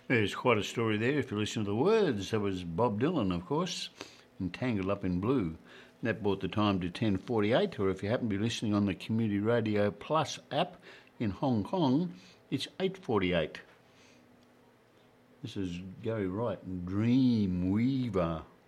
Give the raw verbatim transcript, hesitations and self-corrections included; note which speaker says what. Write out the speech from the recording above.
Speaker 1: There's quite a story there if you listen to the words. That was Bob Dylan, of course, and Tangled Up in Blue. That brought the time to ten forty-eight, or if you happen to be listening on the Community Radio Plus app in Hong Kong, it's eight forty-eight. This is Gary Wright and Dream Weaver.